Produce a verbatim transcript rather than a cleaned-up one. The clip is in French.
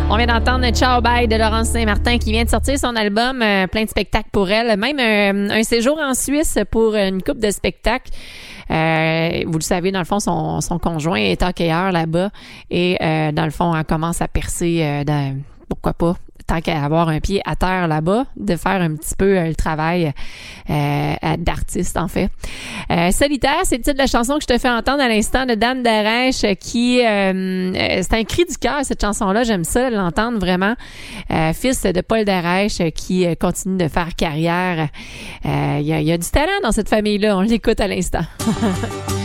On vient d'entendre Ciao Bye de Laurence Saint-Martin qui vient de sortir son album, euh, plein de spectacles pour elle, même euh, un séjour en Suisse pour une couple de spectacles. Euh, vous le savez, dans le fond, son, son conjoint est hockeyeur là-bas et euh, dans le fond, elle commence à percer euh, dans, pourquoi pas, tant qu'à avoir un pied à terre là-bas, de faire un petit peu euh, le travail euh, d'artiste, en fait. Euh, Solitaire, c'est le titre de la chanson que je te fais entendre à l'instant de Dan Darèche qui... Euh, c'est un cri du cœur, cette chanson-là. J'aime ça, l'entendre vraiment. Euh, fils de Paul Darèche qui continue de faire carrière. Il euh, y, y a du talent dans cette famille-là. On l'écoute à l'instant.